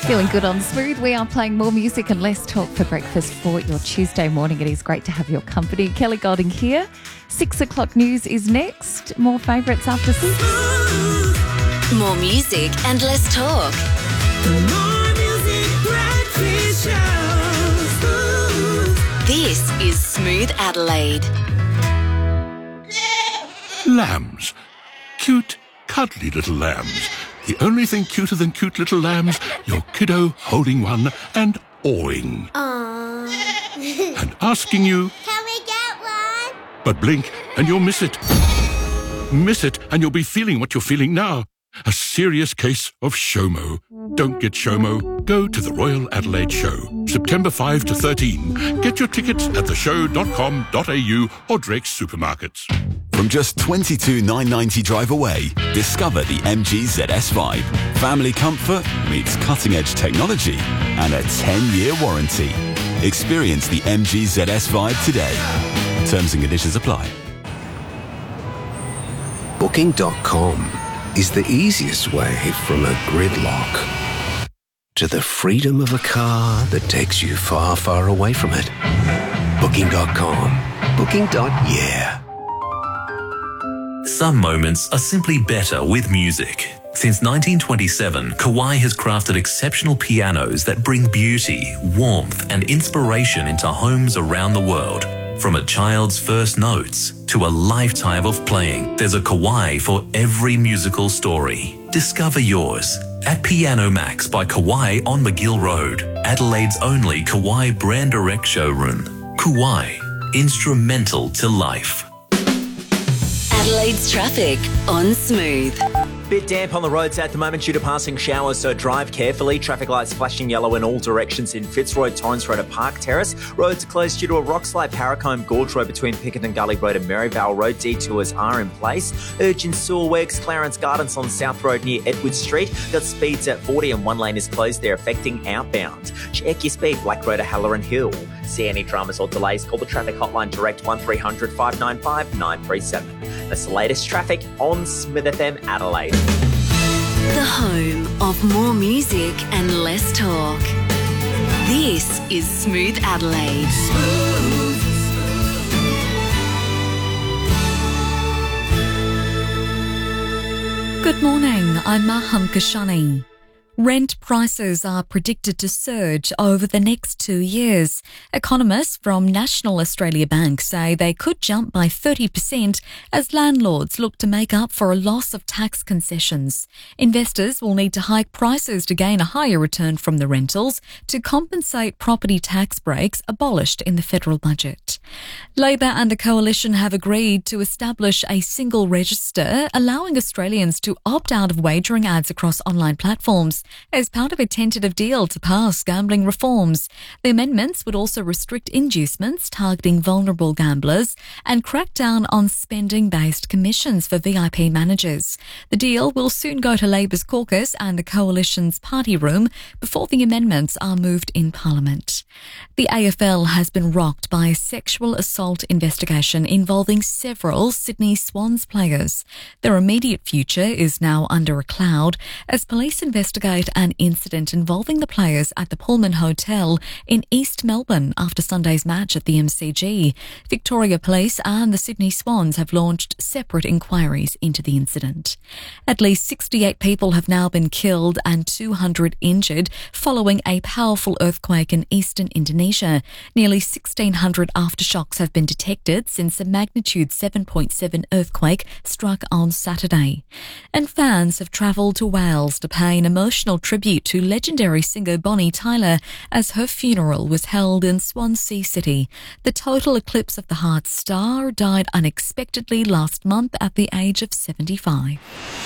Feeling good on Smooth. We are playing more music and less talk for breakfast for your Tuesday morning. It is great to have your company. Kelly Golding here. 6 o'clock news is next. More favourites after 6. More music and less talk. More music, breakfast show. This is Smooth Adelaide. Lambs. Cute, cuddly little lambs. The only thing cuter than cute little lambs, your kiddo holding one and awing. Aww. And asking you, Can we get one? but blink and you'll miss it. Miss it and you'll be feeling what you're feeling now. A serious case of SHOMO. Don't get SHOMO. Go to the Royal Adelaide Show, September 5 to 13. Get your tickets at theshow.com.au or Drake's Supermarkets. From just $22,990 drive away, discover the MG ZS Vibe. Family comfort meets cutting-edge technology and a 10-year warranty. Experience the MG ZS Vibe today. Terms and conditions apply. Booking.com is the easiest way from a gridlock to the freedom of a car that takes you far, far away from it. Booking.com. Booking.yeah. Some moments are simply better with music. Since 1927, Kawai has crafted exceptional pianos that bring beauty, warmth, and inspiration into homes around the world. From a child's first notes to a lifetime of playing, there's a Kawai for every musical story. Discover yours at Piano Max by Kawai on McGill Road, Adelaide's only Kawai brand direct showroom. Kawai, instrumental to life. Adelaide's traffic on Smooth. Bit damp on the roads at the moment due to passing showers, so drive carefully. Traffic lights flashing yellow in all directions in Fitzroy, Torrens Road and Park Terrace. Roads are closed due to a rock slide. Paracombe Gorge Road between Pickerton Gully Road and Maryvale Road. Detours are in place. Urgent sewer works. Clarence Gardens on South Road near Edward Street. Got speeds at 40 and one lane is closed there, affecting outbound. Check your speed. Black Road to Halloran Hill. See any dramas or delays, call the traffic hotline direct 1300 595 937. That's the latest traffic on Smith FM Adelaide. The home of more music and less talk. This is Smooth Adelaide. Good morning, I'm Maham Kashani. Rent prices are predicted to surge over the next 2 years. Economists from National Australia Bank say they could jump by 30% as landlords look to make up for a loss of tax concessions. Investors will need to hike prices to gain a higher return from the rentals to compensate property tax breaks abolished in the federal budget. Labor and the Coalition have agreed to establish a single register allowing Australians to opt out of wagering ads across online platforms as part of a tentative deal to pass gambling reforms. The amendments would also restrict inducements targeting vulnerable gamblers and crack down on spending-based commissions for VIP managers. The deal will soon go to Labor's caucus and the Coalition's party room before the amendments are moved in Parliament. The AFL has been rocked by a sexual assault investigation involving several Sydney Swans players. Their immediate future is now under a cloud as police investigate an incident involving the players at the Pullman Hotel in East Melbourne after Sunday's match at the MCG. Victoria Police and the Sydney Swans have launched separate inquiries into the incident. At least 68 people have now been killed and 200 injured following a powerful earthquake in eastern Indonesia. Nearly 1,600 aftershocks have been detected since a magnitude 7.7 earthquake struck on Saturday. And fans have travelled to Wales to pay an emotional tribute to legendary singer Bonnie Tyler as her funeral was held in Swansea City. The total eclipse of the heart star died unexpectedly last month at the age of 75.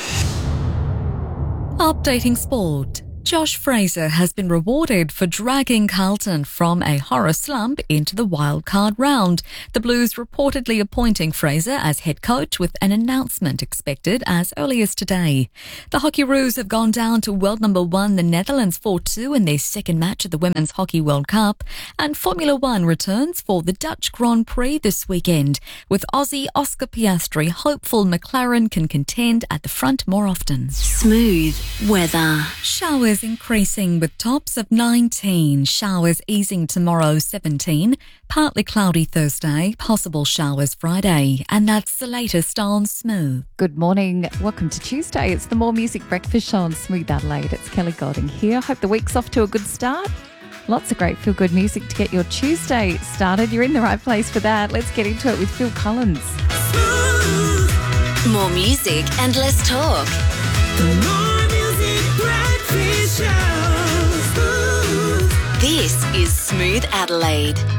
Updating sport. Josh Fraser has been rewarded for dragging Carlton from a horror slump into the wildcard round. The Blues reportedly appointing Fraser as head coach with an announcement expected as early as today. The Hockeyroos have gone down to world number 1, the Netherlands 4-2 in their second match of the Women's Hockey World Cup, and Formula One returns for the Dutch Grand Prix this weekend, with Aussie Oscar Piastri hopeful McLaren can contend at the front more often. Smooth weather. Showers Showers increasing with tops of 19. Showers easing tomorrow, 17. Partly cloudy Thursday, possible showers Friday. And that's the latest on Smooth. Good morning. Welcome to Tuesday. It's the More Music Breakfast Show on Smooth Adelaide. It's Kelly Golding here. Hope the week's off to a good start. Lots of great feel-good music to get your Tuesday started. You're in the right place for that. Let's get into it with Phil Collins. More music and less talk. More music breakfast show. This is Smooth Adelaide.